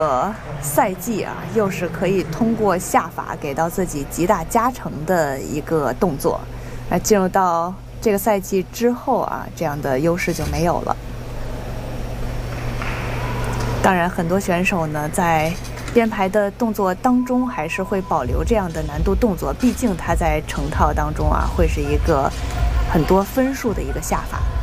赛季啊，又是可以通过下法给到自己极大加成的一个动作。那进入到这个赛季之后啊，这样的优势就没有了。当然，很多选手呢在编排的动作当中还是会保留这样的难度动作，毕竟它在成套当中啊会是一个很多分数的一个下法。